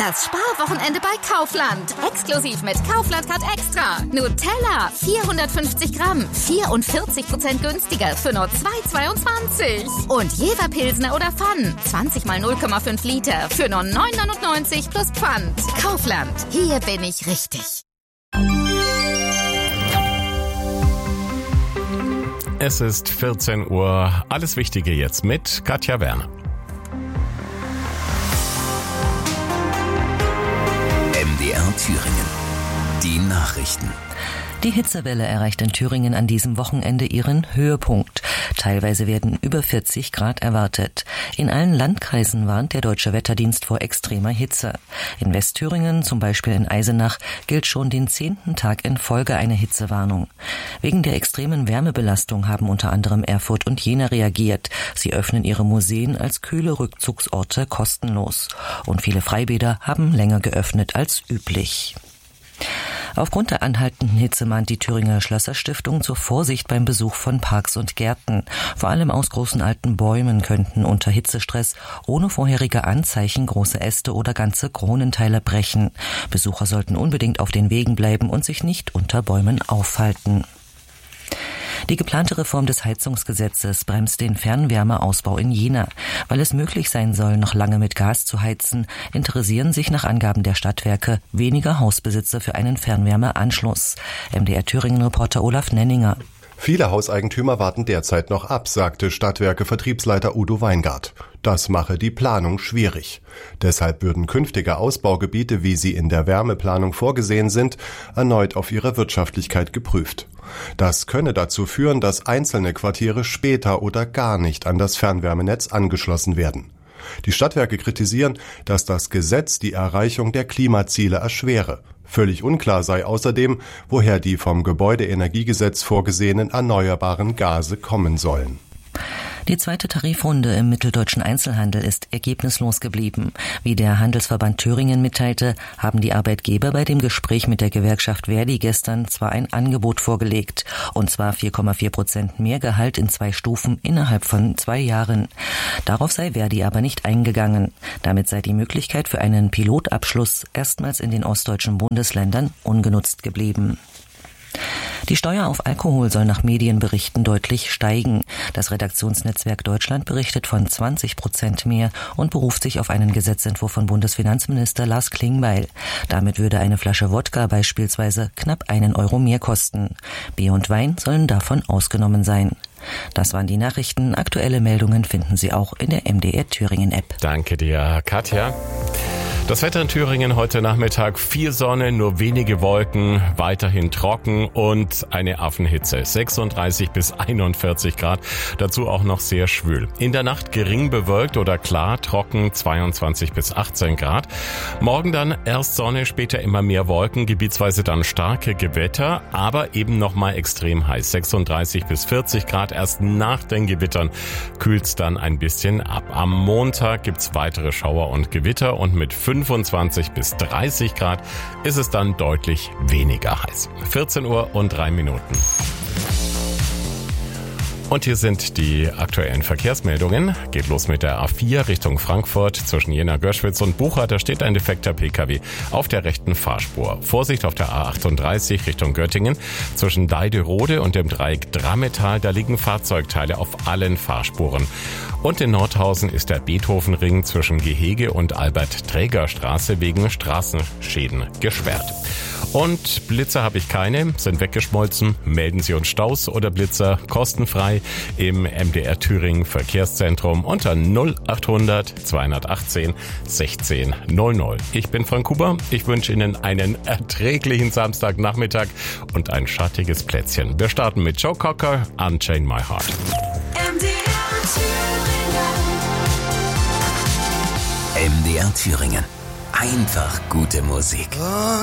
Das Sparwochenende bei Kaufland. Exklusiv mit Kaufland Card Extra. Nutella, 450 Gramm, 44% günstiger für nur 2,22. Und Jever Pilsner oder Pfann, 20 mal 0,5 Liter für nur 9,99 plus Pfand. Kaufland, hier bin ich richtig. Es ist 14 Uhr. Alles Wichtige jetzt mit Katja Werner. MDR Thüringen. Die Nachrichten. Die Hitzewelle erreicht in Thüringen an diesem Wochenende ihren Höhepunkt. Teilweise werden über 40 Grad erwartet. In allen Landkreisen warnt der Deutsche Wetterdienst vor extremer Hitze. In Westthüringen, zum Beispiel in Eisenach, gilt schon den 10. Tag in Folge eine Hitzewarnung. Wegen der extremen Wärmebelastung haben unter anderem Erfurt und Jena reagiert. Sie öffnen ihre Museen als kühle Rückzugsorte kostenlos. Und viele Freibäder haben länger geöffnet als üblich. Aufgrund der anhaltenden Hitze mahnt die Thüringer Schlösserstiftung zur Vorsicht beim Besuch von Parks und Gärten. Vor allem aus großen alten Bäumen könnten unter Hitzestress ohne vorherige Anzeichen große Äste oder ganze Kronenteile brechen. Besucher sollten unbedingt auf den Wegen bleiben und sich nicht unter Bäumen aufhalten. Die geplante Reform des Heizungsgesetzes bremst den Fernwärmeausbau in Jena. Weil es möglich sein soll, noch lange mit Gas zu heizen, interessieren sich nach Angaben der Stadtwerke weniger Hausbesitzer für einen Fernwärmeanschluss. MDR Thüringen-Reporter Olaf Nenninger. Viele Hauseigentümer warten derzeit noch ab, sagte Stadtwerke-Vertriebsleiter Udo Weingart. Das mache die Planung schwierig. Deshalb würden künftige Ausbaugebiete, wie sie in der Wärmeplanung vorgesehen sind, erneut auf ihre Wirtschaftlichkeit geprüft. Das könne dazu führen, dass einzelne Quartiere später oder gar nicht an das Fernwärmenetz angeschlossen werden. Die Stadtwerke kritisieren, dass das Gesetz die Erreichung der Klimaziele erschwere. Völlig unklar sei außerdem, woher die vom Gebäudeenergiegesetz vorgesehenen erneuerbaren Gase kommen sollen. Die zweite Tarifrunde im mitteldeutschen Einzelhandel ist ergebnislos geblieben. Wie der Handelsverband Thüringen mitteilte, haben die Arbeitgeber bei dem Gespräch mit der Gewerkschaft Verdi gestern zwar ein Angebot vorgelegt, und zwar 4,4% mehr Gehalt in 2 Stufen innerhalb von 2 Jahren. Darauf sei Verdi aber nicht eingegangen. Damit sei die Möglichkeit für einen Pilotabschluss erstmals in den ostdeutschen Bundesländern ungenutzt geblieben. Die Steuer auf Alkohol soll nach Medienberichten deutlich steigen. Das Redaktionsnetzwerk Deutschland berichtet von 20% mehr und beruft sich auf einen Gesetzentwurf von Bundesfinanzminister Lars Klingbeil. Damit würde eine Flasche Wodka beispielsweise knapp 1 Euro mehr kosten. Bier und Wein sollen davon ausgenommen sein. Das waren die Nachrichten. Aktuelle Meldungen finden Sie auch in der MDR Thüringen App. Danke dir, Katja. Das Wetter in Thüringen heute Nachmittag: viel Sonne, nur wenige Wolken, weiterhin trocken und eine Affenhitze. 36 bis 41 Grad, dazu auch noch sehr schwül. In der Nacht gering bewölkt oder klar, trocken, 22 bis 18 Grad. Morgen dann erst Sonne, später immer mehr Wolken, gebietsweise dann starke Gewitter, aber eben nochmal extrem heiß. 36 bis 40 Grad, erst nach den Gewittern kühlt's dann ein bisschen ab. Am Montag gibt's weitere Schauer und Gewitter und mit 25 bis 30 Grad ist es dann deutlich weniger heiß. 14 Uhr und 3 Minuten. Und hier sind die aktuellen Verkehrsmeldungen. Geht los mit der A4 Richtung Frankfurt zwischen Jena-Görschwitz und Bucha. Da steht ein defekter Pkw auf der rechten Fahrspur. Vorsicht auf der A38 Richtung Göttingen zwischen Deiderode und dem Dreieck Drammetal. Da liegen Fahrzeugteile auf allen Fahrspuren. Und in Nordhausen ist der Beethovenring zwischen Gehege und Albert-Träger-Straße wegen Straßenschäden gesperrt. Und Blitzer habe ich keine, sind weggeschmolzen. Melden Sie uns Staus oder Blitzer kostenfrei im MDR Thüringen Verkehrszentrum unter 0800 218 16 00. Ich bin Frank Huber. Ich wünsche Ihnen einen erträglichen Samstagnachmittag und ein schattiges Plätzchen. Wir starten mit Joe Cocker, Unchain My Heart. MDR Thüringen. Einfach gute Musik.